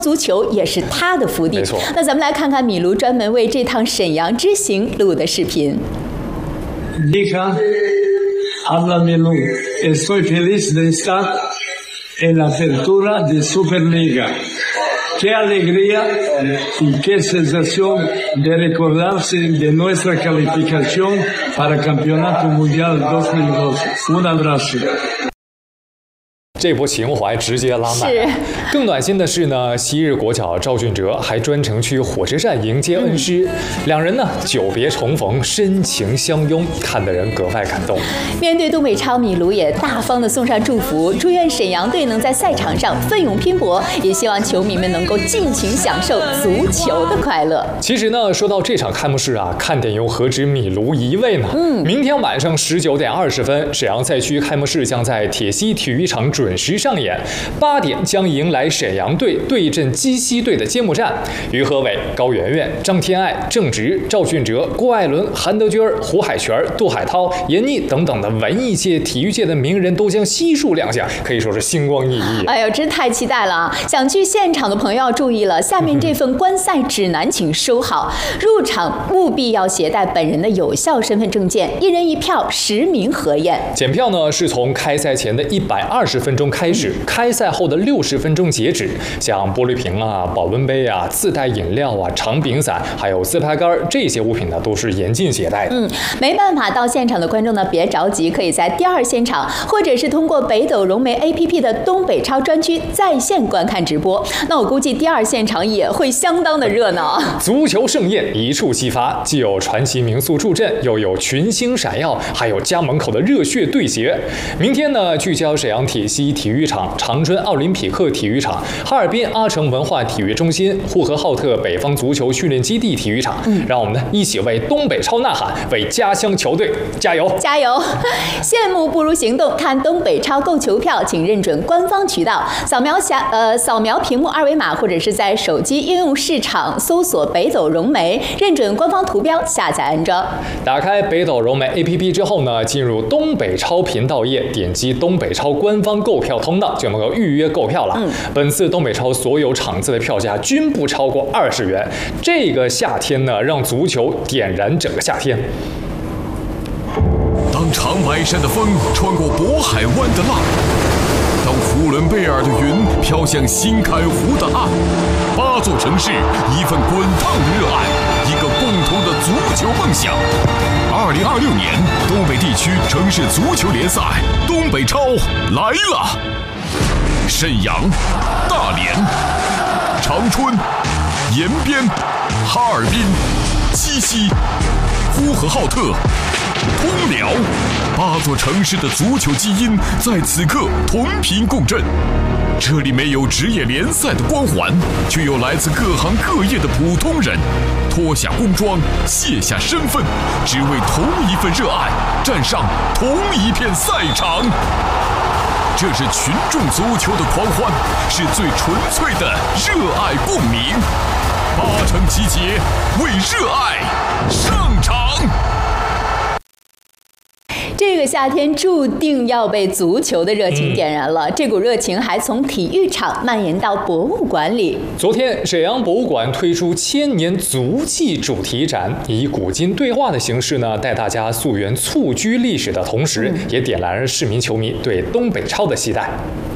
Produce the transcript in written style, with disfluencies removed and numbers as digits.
足球也是他的福地。 没错。 那咱们来看看米卢专门为这趟沈阳之行录的视频。 Hija, habla Milú. Estoy feliz de estar en la apertura de Superliga. Qué alegría y qué sensación de recordarse de nuestra calificación para Campeonato Mundial 2012. Un abrazo. 这波情怀直接拉满。更暖心的是呢，昔日国脚赵俊哲还专程去火车站迎接恩师，两人呢久别重逢，深情相拥，看得人格外感动。 面对东北超，米卢也大方的送上祝福，祝愿沈阳队能在赛场上奋勇拼搏，也希望球迷们能够尽情享受足球的快乐。 其实呢，说到这场开幕式啊，看点又何止米卢一位呢？明天晚上19点20分，沈阳赛区开幕式将在铁西体育场准时上演。8点将迎来沈阳队对阵鸡西队的揭幕战，于和伟、高圆圆、张天爱、郑直、赵俊哲、郭艾伦、韩德君、胡海泉、杜海涛、闫妮等等的文艺界、体育界的名人都将悉数亮相，可以说是星光熠熠。 哎呦，真太期待了啊！想去现场的朋友要注意了，下面这份观赛指南请收好。入场务必要携带本人的有效身份证件，1人1票，10名核验。 检票呢是从开赛前的120分钟开始，开赛后的60分钟截止。像玻璃瓶啊、保温杯啊、自带饮料啊、长柄伞，还有自拍杆这些物品呢，都是严禁携带的。 没办法到现场的观众呢，别着急，可以在第2现场，或者是通过北斗融媒 APP 的东北超专区在线观看直播。那我估计第2现场也会相当的热闹。 足球盛宴一触即发，既有传奇名宿助阵，又有群星闪耀，还有家门口的热血对决。明天呢，聚焦沈阳铁西体育场、长春奥林匹克体育场、哈尔滨阿城文化体育中心、呼和浩特北方足球训练基地体育场，让我们呢一起为东北超呐喊，为家乡球队加油！ 加油！羡慕不如行动，看东北超购球票，请认准官方渠道，扫描屏幕2维码，或者是在手机应用市场搜索北斗融媒，认准官方图标，下载安装。 打开北斗融媒 APP 之后呢，进入东北超频道页，点击东北超官方购票通道，就能够预约购票了。本次东北超所有场次的票价均不超过20元。这个夏天呢，让足球点燃整个夏天。 当长白山的风穿过渤海湾的浪，当呼伦贝尔的云飘向新开湖的岸，8座城市，一份滚烫的热爱，一个共同的足球梦想。2026年东北地区城市足球联赛东北超来了！沈阳、大连、长春、延边、哈尔滨、鸡西、呼和浩特、通辽，8座城市的足球基因在此刻同频共振。这里没有职业联赛的光环，却有来自各行各业的普通人，脱下工装，卸下身份，只为同一份热爱，站上同一片赛场。这是群众足球的狂欢，是最纯粹的热爱共鸣。8城集结，为热爱上场。 这个夏天注定要被足球的热情点燃了，这股热情还从体育场蔓延到博物馆里。 昨天，沈阳博物馆推出千年足迹主题展，以古今对话的形式呢，带大家溯源蹴鞠历史的同时，也点燃了市民球迷对东北超的期待。